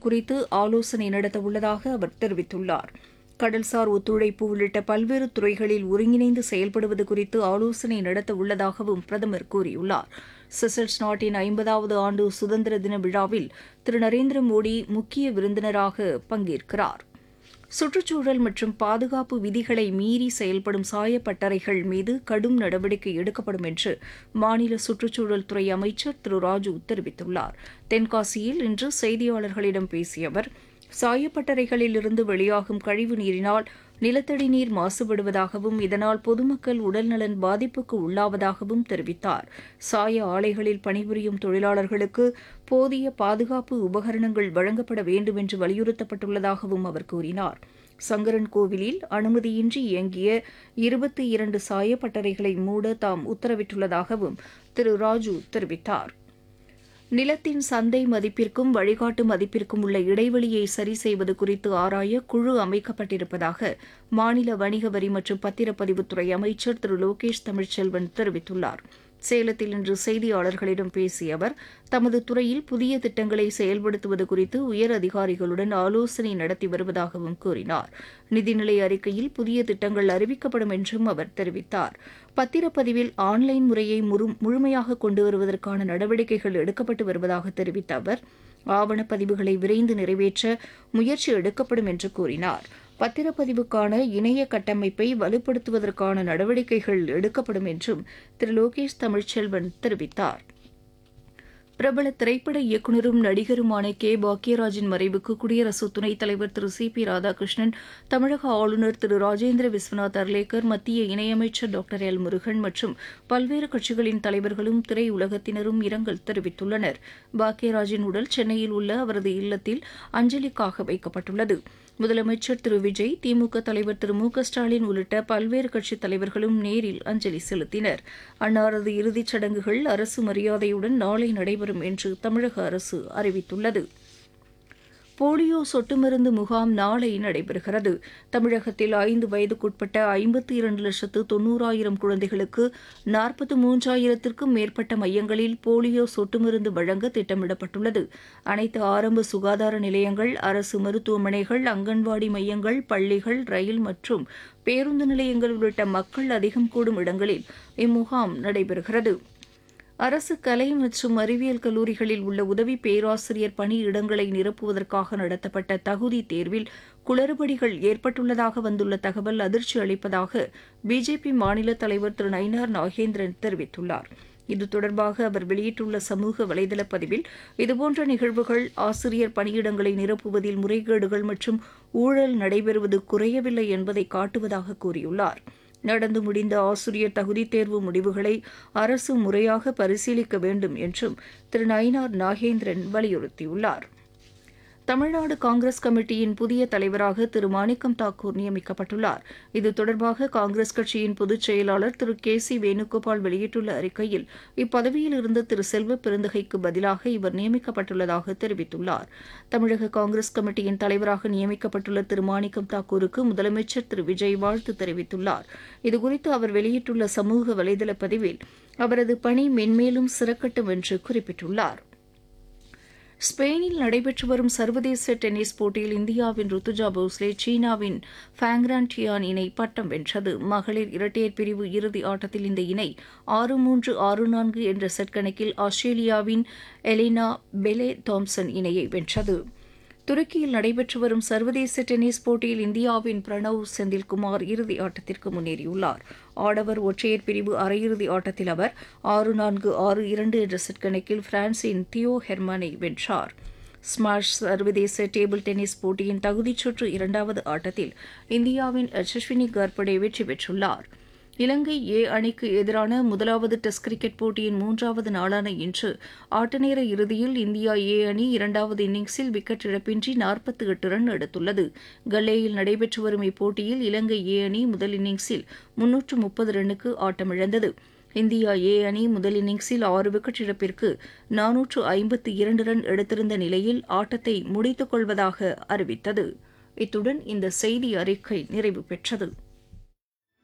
குறித்து ஆலோசனை நடத்தவுள்ளதாக அவர் தெரிவித்துள்ளார். கடல்சார் ஒத்துழைப்பு உள்ளிட்ட பல்வேறு துறைகளில் ஒருங்கிணைந்து செயல்படுவது குறித்து ஆலோசனை நடத்த உள்ளதாகவும் பிரதமர் கூறியுள்ளார். செசல்ஸ் நாட்டின் 50வது ஆண்டு சுதந்திர தின விழாவில் திரு நரேந்திர மோடி முக்கிய விருந்தினராக பங்கேற்கிறார். சுற்றுச்சூழல் மற்றும் பாதுகாப்பு விதிகளை மீறி செயல்படும் சாயப்பட்டறைகள் மீது கடும் நடவடிக்கை எடுக்கப்படும் என்று மாநில சுற்றுச்சூழல் துறை அமைச்சர் திரு ராஜு தெரிவித்துள்ளார். தென்காசியில் இன்று செய்தியாளர்களிடம் பேசிய அவர், சாயப்பட்டறைகளிலிருந்து வெளியாகும் கழிவு நீரினால் நிலத்தடி நீர் மாசுபடுவதாகவும் இதனால் பொதுமக்கள் உடல்நலன் பாதிப்புக்கு உள்ளாவதாகவும் தெரிவித்தார். சாய ஆலைகளில் பணிபுரியும் தொழிலாளர்களுக்கு போதிய பாதுகாப்பு உபகரணங்கள் வழங்கப்பட வேண்டும் என்று வலியுறுத்தப்பட்டுள்ளதாகவும் அவர் கூறினார். சங்கரன் கோவிலில் அனுமதியின்றி இயங்கிய 22 சாயப்பட்டறைகளை மூட தாம் உத்தரவிட்டுள்ளதாகவும் திரு ராஜு தெரிவித்தார். நிலத்தின் சந்தை மதிப்பிற்கும் வழிகாட்டு மதிப்பிற்கும் உள்ள இடைவெளியை சரி செய்வது குறித்து ஆராய குழு அமைக்கப்பட்டிருப்பதாக மாநில வணிக வரி மற்றும் பத்திரப்பதிவுத்துறை அமைச்சர் திரு லோகேஷ் தமிழ்ச்செல்வன் தெரிவித்துள்ளார். சேலத்தில் இன்று செய்தியாளர்களிடம் பேசிய அவர், தமது துறையில் புதிய திட்டங்களை செயல்படுத்துவது குறித்து உயர் அதிகாரிகளுடன் ஆலோசனை நடத்தி வருவதாகவும் கூறினார். நிதிநிலை அறிக்கையில் புதிய திட்டங்கள் அறிவிக்கப்படும் என்றும் அவர் தெரிவித்தார். பத்திரப்பதிவில் ஆன்லைன் முறையை முழுமையாக கொண்டு வருவதற்கான நடவடிக்கைகள் எடுக்கப்பட்டு வருவதாக தெரிவித்த அவர், ஆவணப்பதிவுகளை விரைந்து நிறைவேற்ற முயற்சி எடுக்கப்படும் என்று கூறினார். பத்திரப்பதிவுக்கான இணைய கட்டமைப்பை வலுப்படுத்துவதற்கான நடவடிக்கைகள் எடுக்கப்படும் என்றும் திரு லோகேஷ் தமிழ்ச்செல்வன் தெரிவித்தார். பிரபல திரைப்பட இயக்குநரும் நடிகருமான கே பாக்யராஜின் மறைவுக்கு குடியரசு துணைத் தலைவர் திரு சி.பி. ராதாகிருஷ்ணன், தமிழக ஆளுநர் திரு ராஜேந்திர விஸ்வநாத் அர்லேக்கர், மத்திய இணையமைச்சர் டாக்டர் எல். முருகன் மற்றும் பல்வேறு கட்சிகளின் தலைவர்களும் திரையுலகத்தினரும் இரங்கல் தெரிவித்துள்ளனர். பாக்யராஜின் உடல் சென்னையில் உள்ள அவரது இல்லத்தில் அஞ்சலிக்காக வைக்கப்பட்டுள்ளது. முதலமைச்சர் திரு விஜய், திமுக தலைவர் திரு மு க ஸ்டாலின் உள்ளிட்ட பல்வேறு கட்சித் தலைவர்களும் நேரில் அஞ்சலி செலுத்தினர். அன்னாரது இறுதிச் சடங்குகள் அரசு மரியாதையுடன் நாளை நடைபெறும் என்று தமிழக அரசு அறிவித்துள்ளது. போலியோ சொட்டு மருந்து முகாம் நாளை நடைபெறுகிறது. தமிழகத்தில் 5 வயதுக்குட்பட்ட 52,90,000 குழந்தைகளுக்கு 43,000க்கும் மேற்பட்ட மையங்களில் போலியோ சொட்டு மருந்து வழங்க திட்டமிடப்பட்டுள்ளது. அனைத்து ஆரம்ப சுகாதார நிலையங்கள், அரசு மருத்துவமனைகள், அங்கன்வாடி மையங்கள், பள்ளிகள், ரயில் மற்றும் பேருந்து நிலையங்கள் உள்ளிட்ட மக்கள் அதிகம் கூடும் இடங்களில் இம்முகாம் நடைபெறுகிறது. அரசு கலை மற்றும் அறிவியல் கல்லூரிகளில் உள்ள உதவி பேராசிரியர் பணியிடங்களை நிரப்புவதற்காக நடத்தப்பட்ட தகுதி தேர்வில் குளறுபடிகள் ஏற்பட்டுள்ளதாக வந்துள்ள தகவல் அதிர்ச்சி அளிப்பதாக பிஜேபி மாநில தலைவர் திரு நயினார் நாகேந்திரன் தெரிவித்துள்ளார். இது தொடர்பாக அவர் வெளியிட்டுள்ள சமூக வலைதள பதிவில், இதுபோன்ற நிகழ்வுகள் ஆசிரியர் பணியிடங்களை நிரப்புவதில் முறைகேடுகள் மற்றும் ஊழல் நடைபெறுவது குறையவில்லை என்பதை காட்டுவதாக கூறியுள்ளார். நடந்து முடிந்த ஆசிரியர் தகுதித் தேர்வு முடிவுகளை அரசு முறையாக பரிசீலிக்க வேண்டும் என்றும் திரு நயினார் நாகேந்திரன் வலியுறுத்தியுள்ளார். தமிழ்நாடு காங்கிரஸ் கமிட்டியின் புதிய தலைவராக திரு மாணிக்கம் தாக்கூர் நியமிக்கப்பட்டுள்ளார். இது தொடர்பாக காங்கிரஸ் கட்சியின் பொதுச் செயலாளர் திரு கே.சி. வேணுகோபால் வெளியிட்டுள்ள அறிக்கையில், இப்பதவியில் இருந்த திரு செல்வ பெருந்தகைக்கு பதிலாக இவர் நியமிக்கப்பட்டுள்ளதாக தெரிவித்துள்ளார். தமிழக காங்கிரஸ் கமிட்டியின் தலைவராக நியமிக்கப்பட்டுள்ள திரு மாணிக்கம் தாக்கூருக்கு முதலமைச்சர் திரு விஜய் வாழ்த்து தெரிவித்துள்ளார். இதுகுறித்து அவர் வெளியிட்டுள்ள சமூக வலைதள பதிவில், அவரது பணி மென்மேலும் சிறக்கட்டும் என்று குறிப்பிட்டுள்ளார். ஸ்பெயினில் நடைபெற்று வரும் சர்வதேச டென்னிஸ் போட்டியில் இந்தியாவின் ருத்துஜா போஸ்லே சீனாவின் ஃபேங்ரான் டியான் இணை பட்டம் வென்றது. மகளிர் இரட்டையர் பிரிவு இறுதி ஆட்டத்தில் இந்த இணை 6-3, 6-4 என்ற செட் கணக்கில் ஆஸ்திரேலியாவின் எலினா பெலே தாம்சன் இணையை வென்றது. துருக்கியில் நடைபெற்று வரும் சர்வதேச டென்னிஸ் போட்டியில் இந்தியாவின் பிரணவ் செந்தில்குமார் இறுதி ஆட்டத்திற்கு முன்னேறியுள்ளார். ஆடவர் ஒற்றையர் பிரிவு அரையிறுதி ஆட்டத்தில் அவர் 6-4, 6-2 என்ற செட் கணக்கில் பிரான்சின் தியோ ஹெர்மானை வென்றார். ஸ்மாஷ் சர்வதேச டேபிள் டென்னிஸ் போட்டியின் தகுதிச் சுற்று 2வது ஆட்டத்தில் இந்தியாவின் யசஸ்வினி கர்படே வெற்றி பெற்றுள்ளார். இலங்கை ஏ அணிக்கு எதிரான முதலாவது டெஸ்ட் கிரிக்கெட் போட்டியின் 3வது நாளான இன்று ஆட்டநேர இறுதியில் இந்தியா ஏ அணி 2வது இன்னிங்ஸில் விக்கெட் இழப்பின்றி 48 ரன் எடுத்துள்ளது. கல்லேயில் நடைபெற்று வரும் இப்போட்டியில் இலங்கை ஏ அணி முதல் இன்னிங்ஸில் 330 ரன்னுக்கு ஆட்டமிழந்தது. இந்தியா ஏ அணி முதல் இன்னிங்ஸில் 6 விக்கெட் இழப்பிற்கு 452 ரன் எடுத்திருந்த நிலையில் ஆட்டத்தை முடித்துக் கொள்வதாக அறிவித்தது. இத்துடன் இந்த செய்தி அறிக்கை நிறைவு பெற்றது.